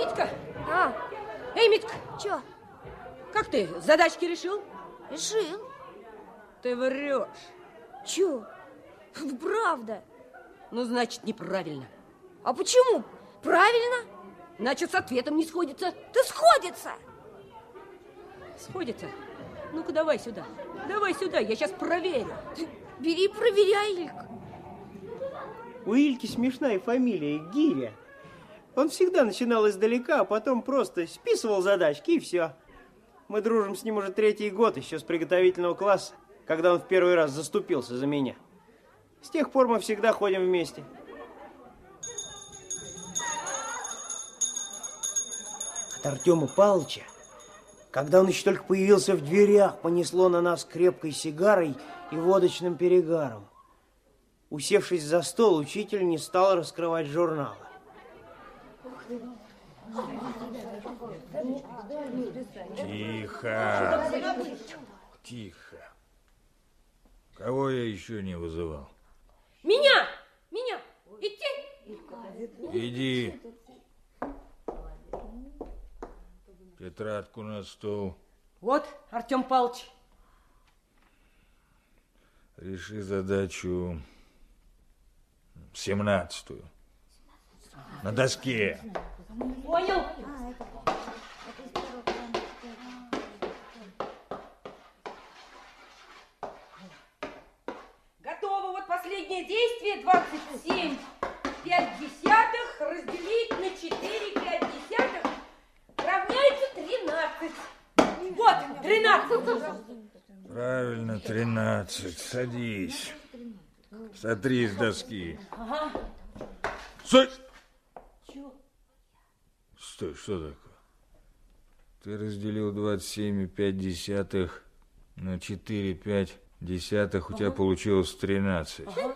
Митька! А? Эй, Митька! Чё? Как ты, задачки решил? Решил. Ты врешь. Чё? Правда. Ну, значит, неправильно. А почему? Правильно. Значит, с ответом не сходится. Да сходится. Сходится? Ну-ка, давай сюда. Давай сюда, я сейчас проверю. Ты бери, проверяй, Илька. У Ильки смешная фамилия Гиря. Он всегда начинал издалека, а потом просто списывал задачки и все. Мы дружим с ним уже 3-й год, еще с приготовительного класса, когда он в первый раз заступился за меня. С тех пор мы всегда ходим вместе. От Артема Павловича, когда он еще только появился в дверях, понесло на нас крепкой сигарой и водочным перегаром. Усевшись за стол, учитель не стал раскрывать журналы. Тихо. Тихо. Кого я еще не вызывал? Меня! Меня! Идти? Иди. Тетрадку на стол. Вот, Артем Павлович. Реши задачу 17-ю. На доске. Понял? Готово. Вот последнее действие. 27 5/10 разделить на 4 5/10 равняется 13. Вот, 13. Правильно, 13. Садись. Сотри с доски. Ага. Стой! Чего? Стой, что такое? Ты разделил 27 5/10 на 4 5/10, у тебя получилось 13. Ага.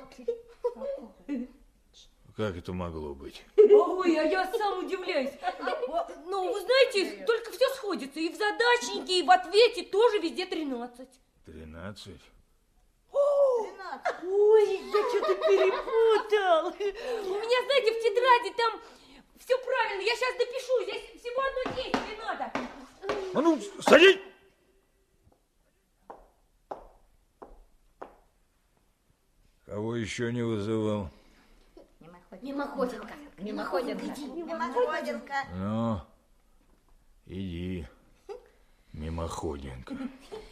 Как это могло быть? Ой, а я сам удивляюсь. Ну, вы знаете, только все сходится. И в задачнике, и в ответе тоже везде 13. 13? Ой, я что-то перепутал. У меня, знаете, в тетради там все правильно. Я сейчас допишу. Здесь всего одно действие надо. А ну, садись! Кого еще не вызывал? Мимоходенка. Мимоходенка. Ну, иди, мимоходенка.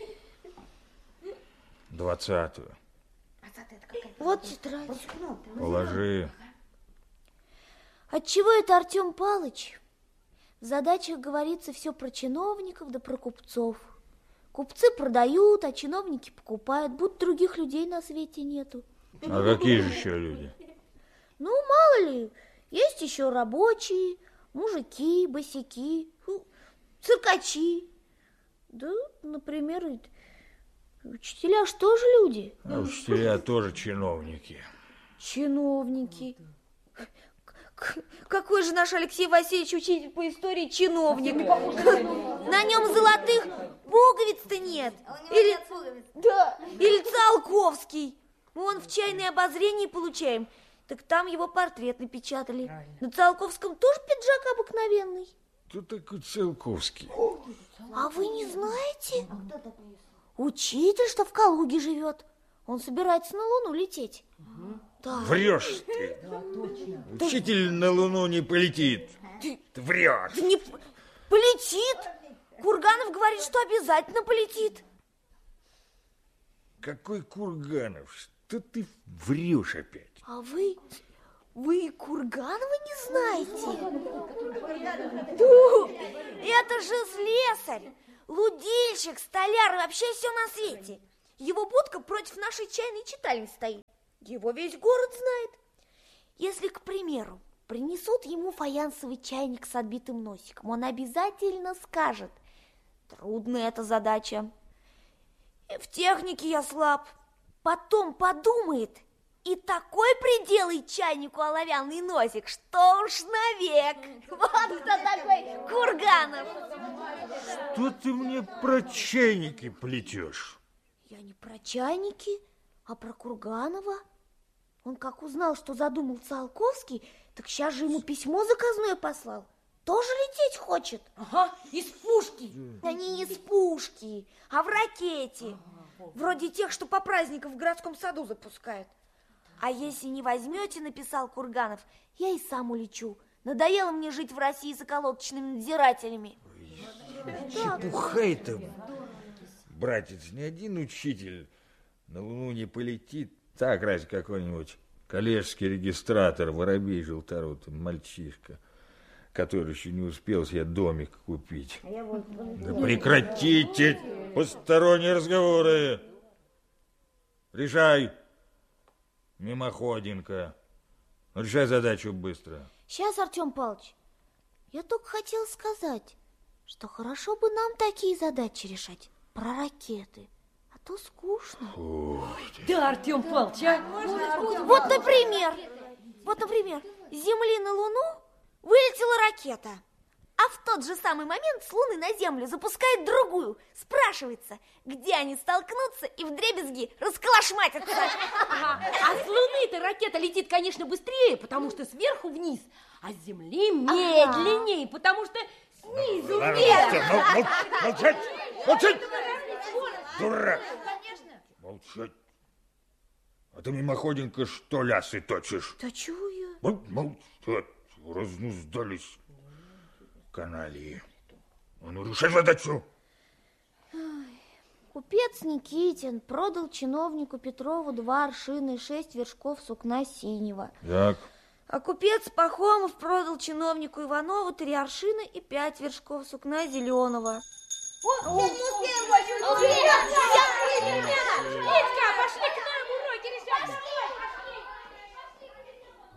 20-ю. Вот тетрадь. Положи. Отчего это, Артем Палыч? В задачах говорится все про чиновников да про купцов. Купцы продают, а чиновники покупают, будто других людей на свете нету. А какие же еще люди? Ну, мало ли, есть еще рабочие, мужики, босяки, циркачи. Да, например, и учителя ж тоже люди. А учителя тоже чиновники. Чиновники. Какой же наш Алексей Васильевич учитель по истории чиновник? На нем золотых пуговиц-то нет. Или, да, или Циолковский. Вон в чайное обозрение получаем. Так там его портрет напечатали. На Циолковском тоже пиджак обыкновенный. Кто такой Циолковский? А вы не знаете? Учитель, что в Калуге живет. Он собирается на Луну лететь. Да. Врешь ты. Учитель на Луну не полетит. Ты врешь. Да не полетит. Курганов говорит, что обязательно полетит. Какой Курганов? Что ты врешь опять? А вы Курганова не знаете? Это же слесарь, лудильщик, столяр и вообще все на свете. Его будка против нашей чайной читальни стоит. Его весь город знает. Если, к примеру, принесут ему фаянсовый чайник с отбитым носиком, он обязательно скажет: трудная эта задача. И в технике я слаб. Потом подумает и такой приделает чайнику оловянный носик, что уж навек. Вот кто такой Курганов. Что ты мне про чайники плетешь? Я не про чайники, а про Курганова. Он как узнал, что задумал Циолковский, так сейчас же ему письмо заказное послал. тоже лететь хочет. Ага, из пушки. А не из пушки, а в ракете. Вроде тех, что по праздникам в городском саду запускают. А если не возьмете, написал Курганов, я и сам улечу. Надоело мне жить в России с околоточными надзирателями. Чепуха это. Братец, ни один учитель на Луну не полетит. Так, разве какой-нибудь коллежский регистратор, воробей желторотый, мальчишка, который еще не успел себе домик купить. Да прекратите посторонние разговоры. Решай, мимоходинка. Решай задачу быстро. Сейчас, Артем Павлович, я только хотел сказать, что хорошо бы нам такие задачи решать про ракеты, а то скучно. Да, Артем Павлович, а? Вот, например, с Земли на Луну вылетела ракета, а в тот же самый момент с Луны на Землю запускает другую. Спрашивается, где они столкнутся и вдребезги расколошматятся. А с Луны-то ракета летит, конечно, быстрее, потому что сверху вниз, а с Земли медленнее, потому что снизу вверх. Молчать! Молчать! Дурак! Молчать! А ты, мимоходинка, что лясы точишь? Да чего я? Молчать! Разнуздались каналии. Ну, решай задачу! Купец Никитин продал чиновнику Петрову 2 аршина и 6 вершков сукна синего. Так. А купец Пахомов продал чиновнику Иванову 3 аршина и 5 вершков сукна зеленого. Петька, пошли к